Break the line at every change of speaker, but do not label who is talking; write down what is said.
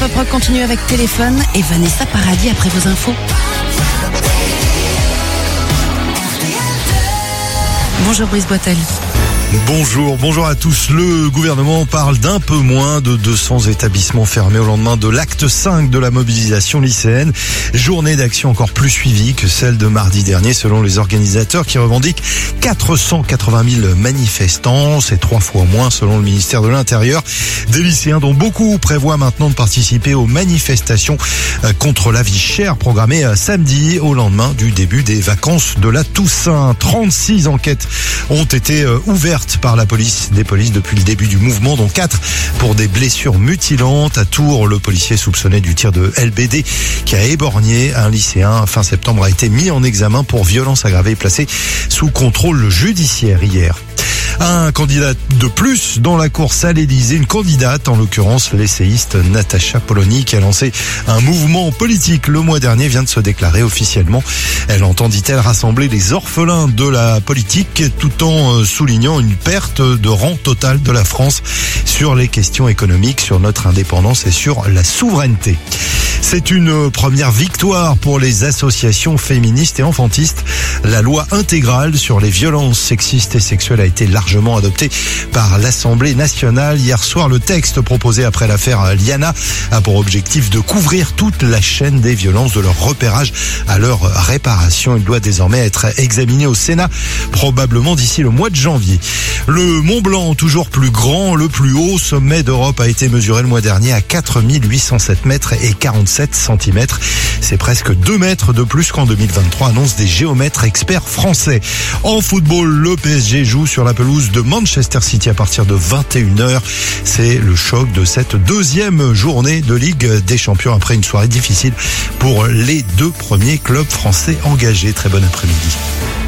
Pop Rock continue avec Téléphone et Vanessa Paradis après vos infos. Bonjour Brice Boitel.
Bonjour à tous. Le gouvernement parle d'un peu moins de 200 établissements fermés au lendemain de l'acte 5 de la mobilisation lycéenne. Journée d'action encore plus suivie que celle de mardi dernier selon les organisateurs qui revendiquent 480 000 manifestants. C'est 3 fois moins selon le ministère de l'Intérieur. Des lycéens dont beaucoup prévoient maintenant de participer aux manifestations contre la vie chère programmées samedi au lendemain du début des vacances de la Toussaint. 36 enquêtes ont été ouvertes par la police depuis le début du mouvement, dont 4 pour des blessures mutilantes. À Tours, le policier soupçonné du tir de LBD qui a éborgné un lycéen fin septembre a été mis en examen pour violence aggravée et placé sous contrôle judiciaire hier. Un candidat de plus dans la course à l'Élysée, une candidate, en l'occurrence l'essayiste Natacha Polony, qui a lancé un mouvement politique le mois dernier, vient de se déclarer officiellement. Elle entend, dit-elle, rassembler les orphelins de la politique tout en soulignant une perte de rang totale de la France sur les questions économiques, sur notre indépendance et sur la souveraineté. C'est une première victoire pour les associations féministes et enfantistes. La loi intégrale sur les violences sexistes et sexuelles a été largement adoptée par l'Assemblée nationale. Hier soir, le texte proposé après l'affaire Liana a pour objectif de couvrir toute la chaîne des violences, de leur repérage à leur réparation. Il doit désormais être examiné au Sénat, probablement d'ici le mois de janvier. Le Mont Blanc, toujours plus grand, le plus haut sommet d'Europe, a été mesuré le mois dernier à 4807 mètres et 47 cm. C'est presque 2 mètres de plus qu'en 2023, annoncent des géomètres experts français. En football, le PSG joue sur la pelouse de Manchester City à partir de 21h. C'est le choc de cette deuxième journée de Ligue des Champions après une soirée difficile pour les 2 premiers clubs français engagés. Très bon après-midi.